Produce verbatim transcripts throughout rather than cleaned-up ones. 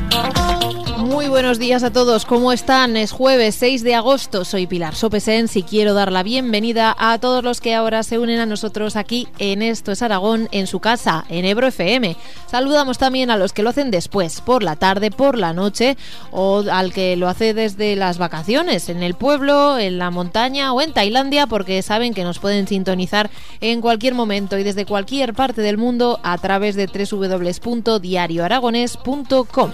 Muy buenos días a todos, ¿cómo están? Es jueves seis de agosto, soy Pilar Sopesens y quiero dar la bienvenida a todos los que ahora se unen a nosotros aquí en Esto es Aragón, en su casa, en Ebro F M. Saludamos también a los que lo hacen después, por la tarde, por la noche, o al que lo hace desde las vacaciones, en el pueblo, en la montaña o en Tailandia, porque saben que nos pueden sintonizar en cualquier momento y desde cualquier parte del mundo a través de doble u doble u doble u punto diario aragonés punto com.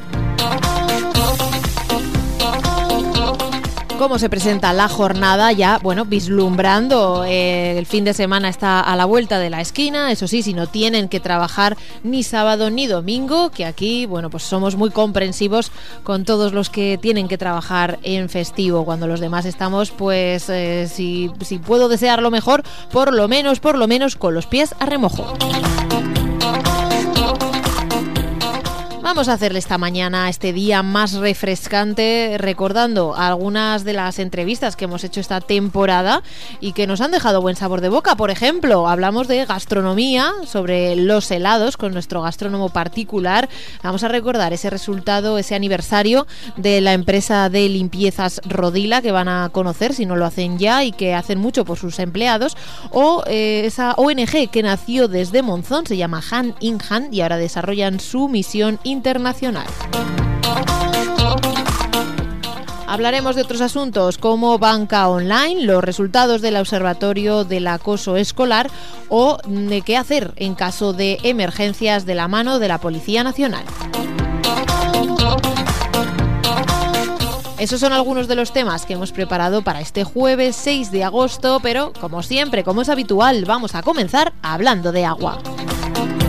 ¿Cómo se presenta la jornada? Ya, bueno, vislumbrando, eh, el fin de semana está a la vuelta de la esquina, eso sí, si no tienen que trabajar ni sábado ni domingo, que aquí, bueno, pues somos muy comprensivos con todos los que tienen que trabajar en festivo, cuando los demás estamos, pues, eh, si, si puedo desear lo mejor, por lo menos, por lo menos, con los pies a remojo. Vamos a hacerle esta mañana, este día más refrescante, recordando algunas de las entrevistas que hemos hecho esta temporada y que nos han dejado buen sabor de boca. Por ejemplo, hablamos de gastronomía, sobre los helados con nuestro gastrónomo particular. Vamos a recordar ese resultado, ese aniversario de la empresa de limpiezas Rodila, que van a conocer si no lo hacen ya y que hacen mucho por sus empleados, o eh, esa O N G que nació desde Monzón, se llama Hand in Hand y ahora desarrollan su misión internacional. Hablaremos de otros asuntos como banca online, los resultados del Observatorio del Acoso Escolar o de qué hacer en caso de emergencias de la mano de la Policía Nacional. Esos son algunos de los temas que hemos preparado para este jueves seis de agosto, pero como siempre, como es habitual, vamos a comenzar hablando de agua.